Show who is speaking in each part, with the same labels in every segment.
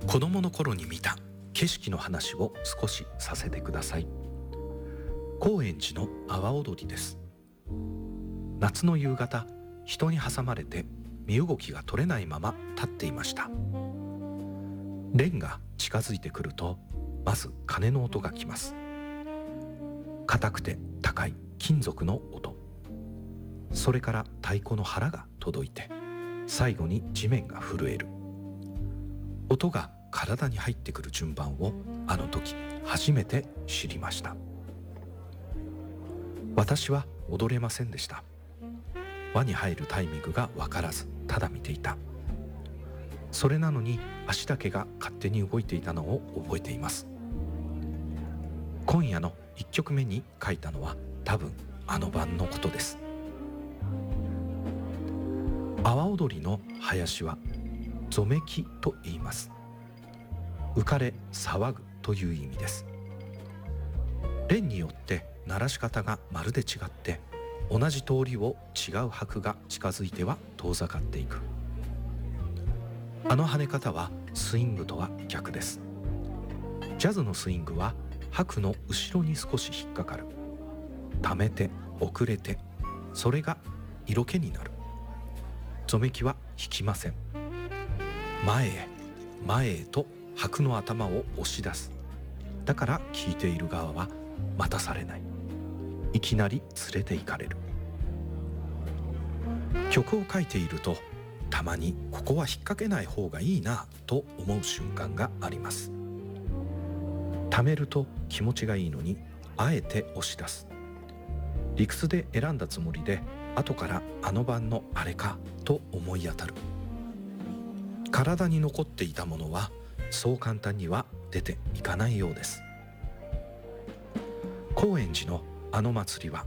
Speaker 1: 子供の頃に見た景色の話を少しさせてください。高円寺の阿波踊りです。夏の夕方、人に挟まれて身動きが取れないまま立っていました。レンが近づいてくると、まず鐘の音がきます。硬くて高い金属の音、それから太鼓の腹が届いて、最後に地面が震える。音が体に入ってくる順番をあの時初めて知りました。私は踊れませんでした。輪に入るタイミングが分からず、ただ見ていた。それなのに足だけが勝手に動いていたのを覚えています。今夜の1曲目に書いたのは多分あの晩のことです。阿波踊りの囃子はぞめきと言います。浮かれ騒ぐという意味です。連によって鳴らし方がまるで違って、同じ通りを違う拍が近づいては遠ざかっていく。あの跳ね方はスイングとは逆です。ジャズのスイングは拍の後ろに少し引っかかる。溜めて遅れて、それが色気になる。ぞめきは引きません。前へ前へと拍の頭を押し出す。だから聴いている側は待たされない。いきなり連れて行かれる。曲を書いていると、たまにここは引っ掛けない方がいいなと思う瞬間があります。溜めると気持ちがいいのに、あえて押し出す。理屈で選んだつもりで、後からあの晩のあれかと思い当たる。体に残っていたものはそう簡単には出ていかないようです。高円寺のあの祭りは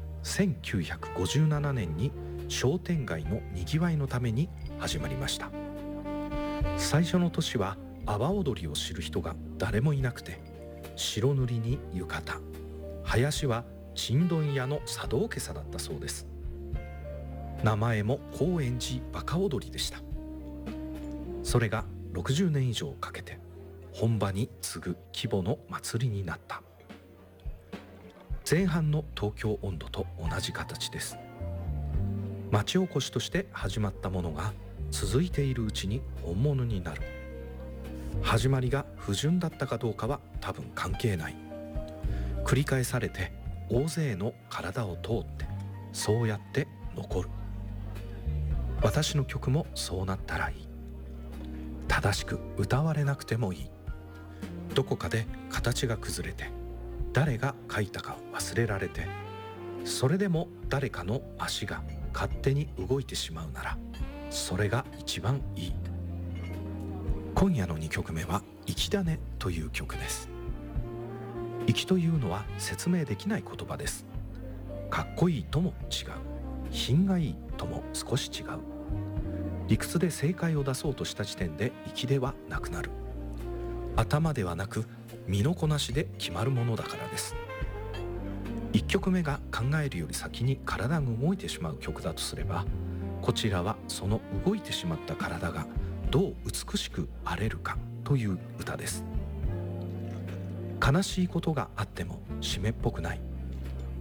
Speaker 1: 1957年に商店街のにぎわいのために始まりました。最初の年は阿波踊りを知る人が誰もいなくて、白塗りに浴衣、囃子はちんどん屋の茶道家さだったそうです。名前も高円寺馬鹿踊りでした。それが60年以上かけて本場に次ぐ規模の祭りになった。前半の東京音頭と同じ形です。町おこしとして始まったものが続いているうちに本物になる。始まりが不純だったかどうかは多分関係ない。繰り返されて大勢の体を通って、そうやって残る。私の曲もそうなったらいい。正しく歌われなくてもいい。どこかで形が崩れて、誰が書いたか忘れられて、それでも誰かの足が勝手に動いてしまうなら、それが一番いい。今夜の2曲目は粋だねという曲です。粋というのは説明できない言葉です。かっこいいとも違う。品がいいとも少し違う。理屈で正解を出そうとした時点で粋ではなくなる。頭ではなく身のこなしで決まるものだからです。1曲目が考えるより先に体が動いてしまう曲だとすれば、こちらはその動いてしまった体がどう美しくあれるかという歌です。悲しいことがあっても締めっぽくない。